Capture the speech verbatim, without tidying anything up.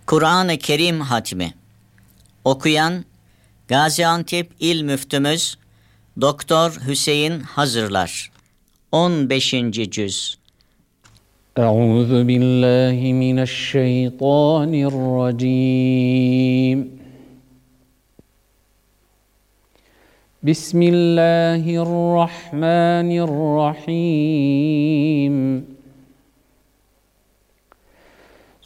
Kur'an-ı Kerim hatmi. Okuyan Gaziantep İl Müftümüz Doktor Hüseyin Hazırlar. on beşinci cüz. Euzu billahi mineşşeytanirracim. Bismillahirrahmanirrahim.